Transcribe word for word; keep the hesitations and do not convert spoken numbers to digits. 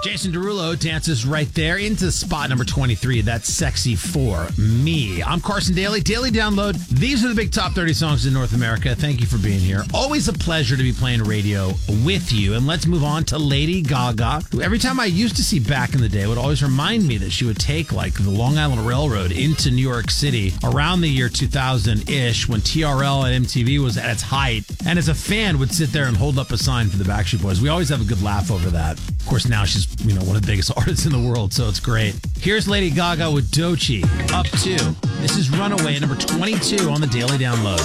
Jason Derulo dances right there into spot number twenty-three. That's Sexy for Me. I'm Carson Daly. Daily Download. These are the big top thirty songs in North America. Thank you for being here. Always a pleasure to be playing radio with you. And let's move on to Lady Gaga, who every time I used to see back in the day would always remind me that she would take like the Long Island Railroad into New York City around the year two thousand-ish when T R L at M T V was at its height. And as a fan would sit there and hold up a sign for the Backstreet Boys. We always have a good laugh over that. Of course, now she's, you know, one of the biggest artists in the world, so it's great. Here's Lady Gaga with Doechii, Up To. This is Runaway at number twenty-two on the Daily Download.